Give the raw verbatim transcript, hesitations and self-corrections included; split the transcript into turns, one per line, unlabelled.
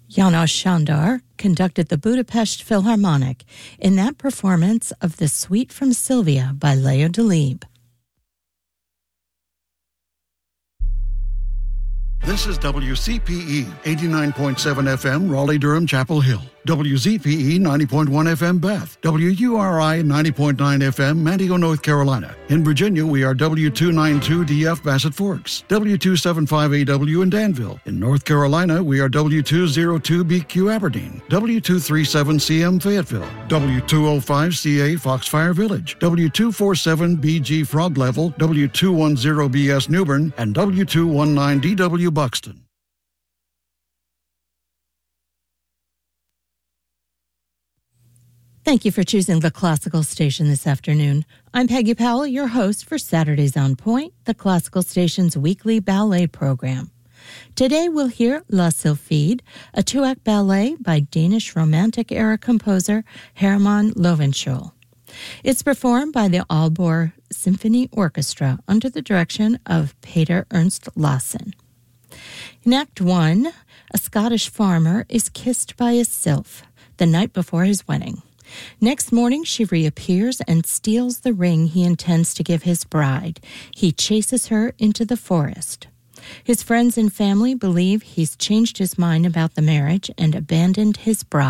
János Sándor conducted the Budapest Philharmonic in that performance of The Suite from Sylvia by Leo Delibes.
This is W C P E, eighty-nine point seven F M, Raleigh-Durham, Chapel Hill. W Z P E, ninety point one F M, Bath. W U R I, ninety point nine F M, Manteo, North Carolina. In Virginia, we are W two ninety-two D F, Bassett Forks. W two seventy-five A W in Danville. In North Carolina, we are W two oh two B Q, Aberdeen. W two thirty-seven C M, Fayetteville. W two oh five C A, Foxfire Village. W two forty-seven B G, Frog Level. W two ten B S, Newbern. And W two nineteen D W, Buxton.
Thank you for choosing the Classical Station this afternoon. I'm Peggy Powell, your host for Saturdays on Point, the Classical Station's weekly ballet program. Today we'll hear La Sylphide, a two-act ballet by Danish Romantic-era composer Herman Loewenskjold. It's performed by the Aalborg Symphony Orchestra under the direction of Peter Ernst Lassen. In Act One, a Scottish farmer is kissed by a sylph the night before his wedding. Next morning, she reappears and steals the ring he intends to give his bride. He chases her into the forest. His friends and family believe he's changed his mind about the marriage and abandoned his bride.